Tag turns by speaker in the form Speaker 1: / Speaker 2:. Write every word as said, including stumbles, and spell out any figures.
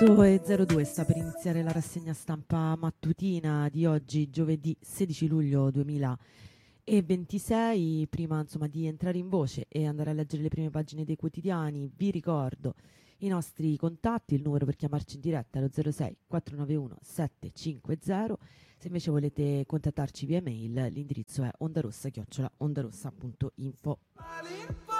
Speaker 1: otto e zero due sta per iniziare la rassegna stampa mattutina di oggi, giovedì sedici luglio duemilaventisei. Prima insomma di entrare in voce e andare a leggere le prime pagine dei quotidiani, vi ricordo i nostri contatti, il numero per chiamarci in diretta è lo zero sei quattro nove uno sette cinque zero. Se invece volete contattarci via mail, l'indirizzo è ondarossa chiocciola ondarossa punto info.